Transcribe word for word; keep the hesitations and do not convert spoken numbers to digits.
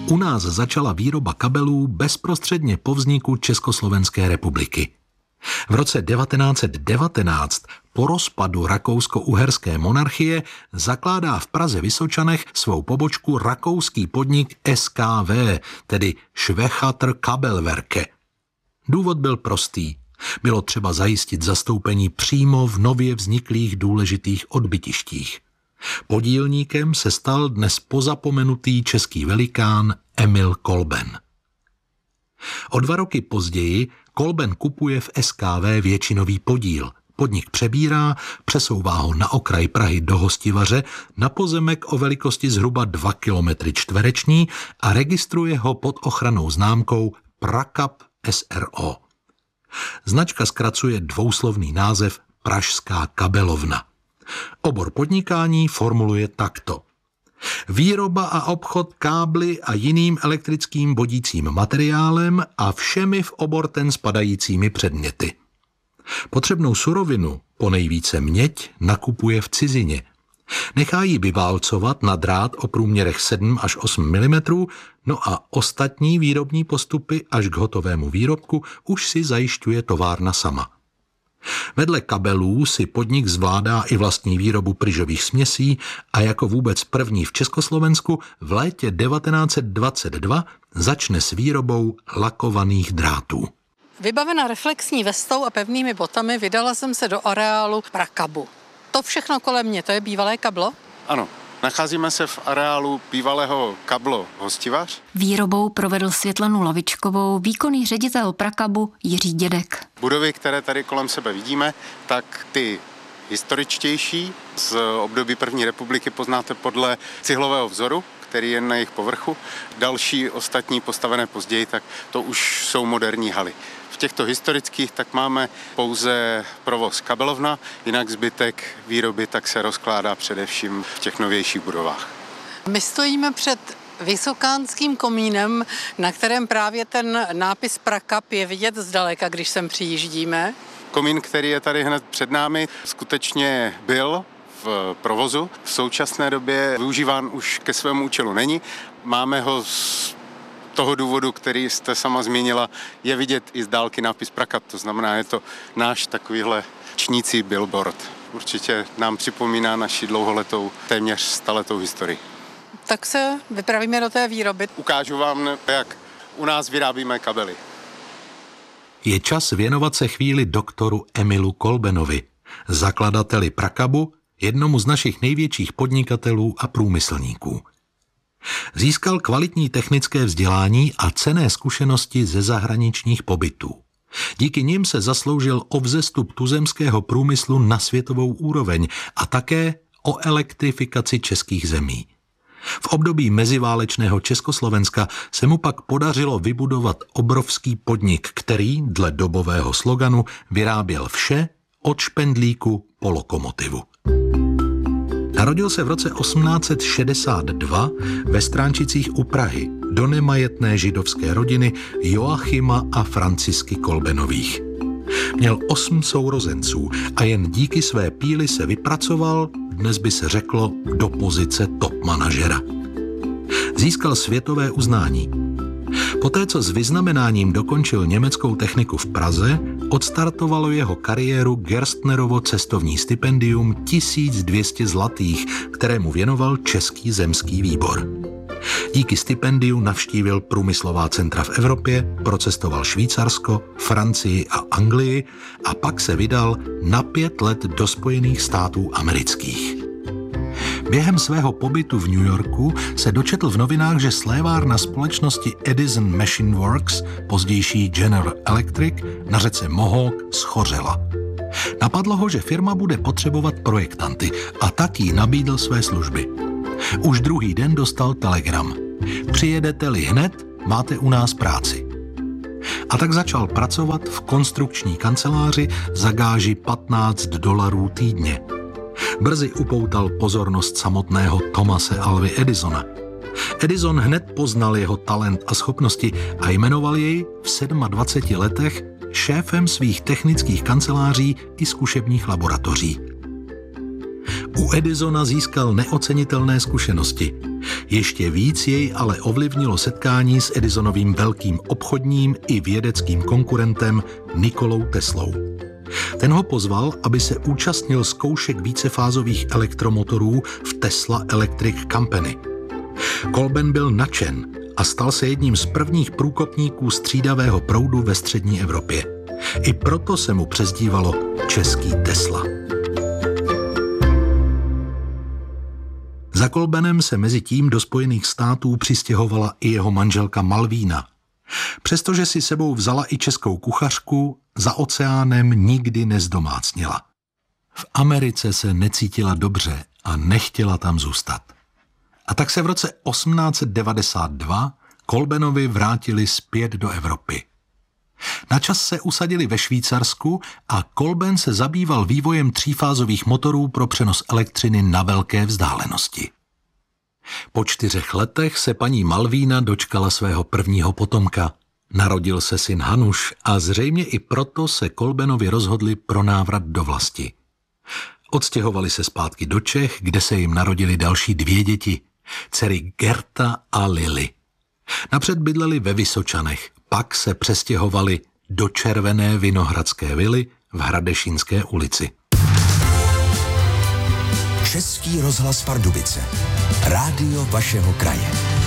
U nás začala výroba kabelů bezprostředně po vzniku Československé republiky. V roce devatenáct set devatenáct po rozpadu rakousko-uherské monarchie zakládá v Praze Vysočanech svou pobočku rakouský podnik S K V, tedy Schwechater Kabelwerke. Důvod byl prostý. Bylo třeba zajistit zastoupení přímo v nově vzniklých důležitých odbytištích. Podílníkem se stal dnes pozapomenutý český velikán Emil Kolben. O dva roky později Kolben kupuje v S K V většinový podíl. Podnik přebírá, přesouvá ho na okraj Prahy do Hostivaře na pozemek o velikosti zhruba dva kilometry čtvereční a registruje ho pod ochrannou známkou Prakab S R O. Značka zkracuje dvouslovný název Pražská kabelovna. Obor podnikání formuluje takto. Výroba a obchod kábly a jiným elektrickým vodícím materiálem a všemi v obor ten spadajícími předměty. Potřebnou surovinu, ponejvíce měď, nakupuje v cizině. Nechá ji vyválcovat na drát o průměrech sedm až osm milimetrů, no a ostatní výrobní postupy až k hotovému výrobku už si zajišťuje továrna sama. Vedle kabelů si podnik zvládá i vlastní výrobu pryžových směsí a jako vůbec první v Československu v létě devatenáct set dvacet dva začne s výrobou lakovaných drátů. Vybavena reflexní vestou a pevnými botami vydala jsem se do areálu Prakabu. To všechno kolem mě, to je bývalé kablo? Ano. Nacházíme se v areálu bývalého kablo Hostivař. Výrobou provedl Světlanu Lavičkovou výkonný ředitel Prakabu Jiří Dědek. Budovy, které tady kolem sebe vidíme, tak ty historičtější z období první republiky poznáte podle cihlového vzoru, který je na jejich povrchu. Další ostatní postavené později, tak to už jsou moderní haly. V těchto historických tak máme pouze provoz kabelovna, jinak zbytek výroby tak se rozkládá především v těch novějších budovách. My stojíme před vysokánským komínem, na kterém právě ten nápis Prakab je vidět zdaleka, když sem přijíždíme. Komín, který je tady hned před námi, skutečně byl v provozu. V současné době využíván už ke svému účelu není. Máme ho z toho důvodu, který jste sama zmínila, je vidět i z dálky nápis Prakab. To znamená, je to náš takovýhle čnící billboard. Určitě nám připomíná naši dlouholetou, téměř staletou historii. Tak se vypravíme do té výroby. Ukážu vám, jak u nás vyrábíme kabely. Je čas věnovat se chvíli doktoru Emilu Kolbenovi, zakladateli Prakabu, jednomu z našich největších podnikatelů a průmyslníků. Získal kvalitní technické vzdělání a cenné zkušenosti ze zahraničních pobytů. Díky nim se zasloužil o vzestup tuzemského průmyslu na světovou úroveň a také o elektrifikaci českých zemí. V období meziválečného Československa se mu pak podařilo vybudovat obrovský podnik, který dle dobového sloganu vyráběl vše od špendlíku po lokomotivu. Narodil se v roce osmnáct set šedesát dva ve Stránčicích u Prahy do nemajetné židovské rodiny Joachima a Francisky Kolbenových. Měl osm sourozenců a jen díky své píli se vypracoval, dnes by se řeklo, do pozice top manažera. Získal světové uznání. Poté, co s vyznamenáním dokončil německou techniku v Praze, odstartovalo jeho kariéru Gerstnerovo cestovní stipendium tisíc dvě stě zlatých, kterému věnoval Český zemský výbor. Díky stipendiu navštívil průmyslová centra v Evropě, procestoval Švýcarsko, Francii a Anglii a pak se vydal na pět let do Spojených států amerických. Během svého pobytu v New Yorku se dočetl v novinách, že slévárna společnosti Edison Machine Works, pozdější General Electric, na řece Mohawk schořela. Napadlo ho, že firma bude potřebovat projektanty a tak jí nabídl své služby. Už druhý den dostal telegram. Přijedete-li hned, máte u nás práci. A tak začal pracovat v konstrukční kanceláři za gáži patnáct dolarů týdně. Brzy upoutal pozornost samotného Thomase Alvy Edisona. Edison hned poznal jeho talent a schopnosti a jmenoval jej v dvaceti sedmi letech šéfem svých technických kanceláří i zkušebních laboratoří. U Edisona získal neocenitelné zkušenosti. Ještě víc jej ale ovlivnilo setkání s Edisonovým velkým obchodním i vědeckým konkurentem Nikolou Teslou. Ten ho pozval, aby se účastnil zkoušek vícefázových elektromotorů v Tesla Electric Company. Kolben byl nadšen a stal se jedním z prvních průkopníků střídavého proudu ve střední Evropě. I proto se mu přezdívalo český Tesla. Za Kolbenem se mezi tím do Spojených států přistěhovala i jeho manželka Malvína. Přestože si sebou vzala i českou kuchařku, za oceánem nikdy nezdomácněla. V Americe se necítila dobře a nechtěla tam zůstat. A tak se v roce osmnáct set devadesát dva Kolbenovi vrátili zpět do Evropy. Na čas se usadili ve Švýcarsku a Kolben se zabýval vývojem třífázových motorů pro přenos elektřiny na velké vzdálenosti. Po čtyřech letech se paní Malvína dočkala svého prvního potomka. Narodil se syn Hanuš a zřejmě i proto se Kolbenovi rozhodli pro návrat do vlasti. Odstěhovali se zpátky do Čech, kde se jim narodili další dvě děti, dcery Gerta a Lily. Napřed bydleli ve Vysočanech, pak se přestěhovali do červené vinohradské vily v Hradešínské ulici. Český rozhlas Pardubice. Rádio vašeho kraje.